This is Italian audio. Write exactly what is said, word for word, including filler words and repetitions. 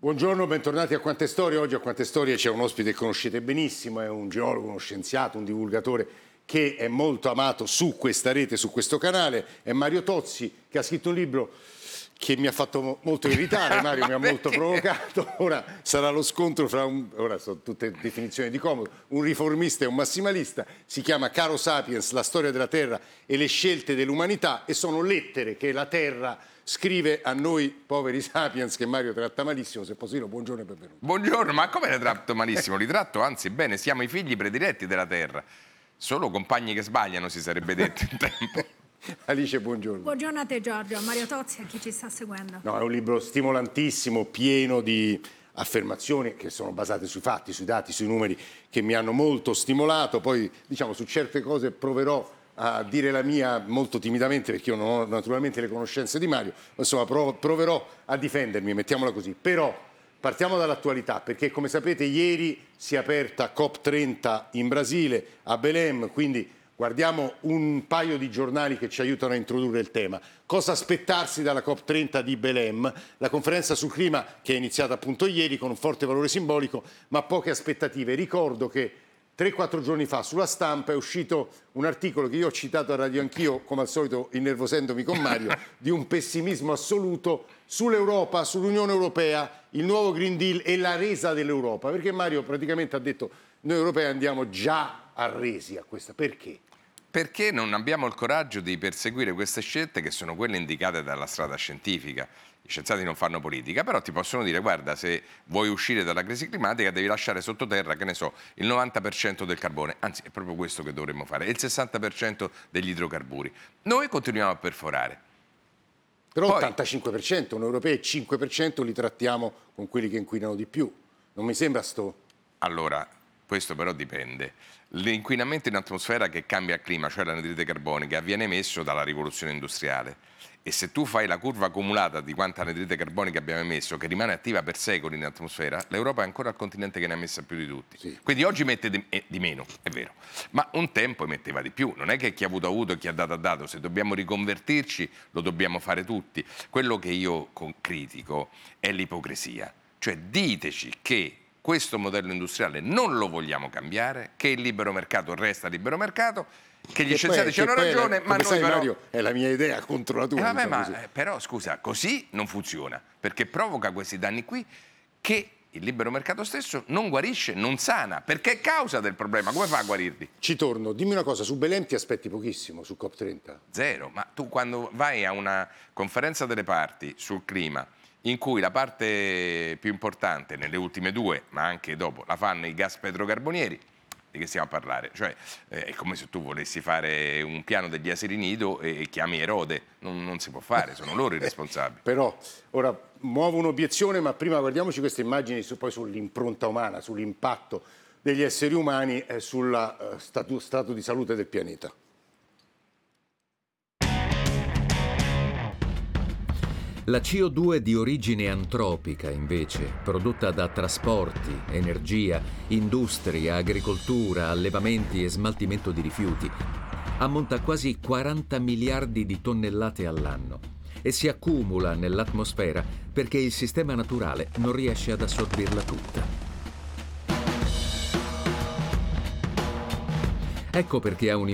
Buongiorno, bentornati a Quante Storie. Oggi a Quante Storie c'è un ospite che conoscete benissimo, è un geologo, uno scienziato, un divulgatore che è molto amato su questa rete, su questo canale. È Mario Tozzi, che ha scritto un libro che mi ha fatto molto irritare, Mario mi ha molto provocato. Ora sarà lo scontro fra un, ora sono tutte definizioni di comodo, un riformista e un massimalista. Si chiama Caro Sapiens, la storia della Terra e le scelte dell'umanità, e sono lettere che la Terra scrive a noi poveri sapiens che Mario tratta malissimo. Se possibile, buongiorno e benvenuto. Buongiorno, ma come li tratto malissimo? Li tratto anzi bene, siamo i figli prediletti della Terra. Solo compagni che sbagliano, si sarebbe detto in tempo. Alice, buongiorno. Buongiorno a te Giorgio, a Mario Tozzi e a chi ci sta seguendo. No, è un libro stimolantissimo, pieno di affermazioni che sono basate sui fatti, sui dati, sui numeri, che mi hanno molto stimolato. Poi, diciamo, su certe cose proverò a dire la mia molto timidamente, perché io non ho naturalmente le conoscenze di Mario, insomma proverò a difendermi, mettiamola così. Però partiamo dall'attualità, perché come sapete ieri si è aperta COP trenta in Brasile, a Belém, quindi guardiamo un paio di giornali che ci aiutano a introdurre il tema. Cosa aspettarsi dalla COP trenta di Belém? La conferenza sul clima che è iniziata appunto ieri con un forte valore simbolico, ma poche aspettative. Ricordo che tre quattro giorni fa sulla Stampa è uscito un articolo che io ho citato a radio anch'io, come al solito innervosendomi con Mario, di un pessimismo assoluto sull'Europa, sull'Unione Europea, il nuovo Green Deal e la resa dell'Europa. Perché Mario praticamente ha detto noi europei andiamo già arresi a questa. Perché? Perché non abbiamo il coraggio di perseguire queste scelte che sono quelle indicate dalla strada scientifica. Gli scienziati non fanno politica, però ti possono dire guarda, se vuoi uscire dalla crisi climatica devi lasciare sottoterra, che ne so, il novanta per cento del carbone, anzi è proprio questo che dovremmo fare, e il sessanta per cento degli idrocarburi. Noi continuiamo a perforare. Però Poi, ottantacinque per cento, un europeo e cinque per cento li trattiamo con quelli che inquinano di più. Non mi sembra sto... Allora, questo però dipende. L'inquinamento in atmosfera che cambia il clima, cioè l'anidride carbonica, viene emesso dalla rivoluzione industriale. E se tu fai la curva accumulata di quanta anidride carbonica abbiamo emesso, che rimane attiva per secoli in atmosfera, l'Europa è ancora il continente che ne ha messa più di tutti. Sì. Quindi oggi mette di, eh, di meno, è vero, ma un tempo emetteva di più. Non è che chi ha avuto ha avuto e chi ha dato ha dato. Se dobbiamo riconvertirci, lo dobbiamo fare tutti. Quello che io critico è l'ipocrisia. Cioè diteci che questo modello industriale non lo vogliamo cambiare, che il libero mercato resta libero mercato, che gli scienziati ci hanno ragione, ma noi sai, però... Mario, è la mia idea contro la tua. Eh vabbè, diciamo ma così. eh, però scusa, così non funziona, perché provoca questi danni qui che il libero mercato stesso non guarisce, non sana, perché è causa del problema. Come fa a guarirli? Ci torno, dimmi una cosa, su Belém ti aspetti pochissimo, su COP trenta? Zero, ma tu quando vai a una conferenza delle parti sul clima, in cui la parte più importante, nelle ultime due, ma anche dopo, la fanno i gas petrocarbonieri, di che stiamo a parlare? Cioè, eh, è come se tu volessi fare un piano degli asili nido e, e chiami Erode, non, non si può fare, sono loro i responsabili. Però, ora, muovo un'obiezione, ma prima guardiamoci queste immagini su, poi sull'impronta umana, sull'impatto degli esseri umani e sul uh, stato, stato di salute del pianeta. La C O due di origine antropica, invece, prodotta da trasporti, energia, industria, agricoltura, allevamenti e smaltimento di rifiuti, ammonta a quasi quaranta miliardi di tonnellate all'anno e si accumula nell'atmosfera perché il sistema naturale non riesce ad assorbirla tutta. Ecco perché ha un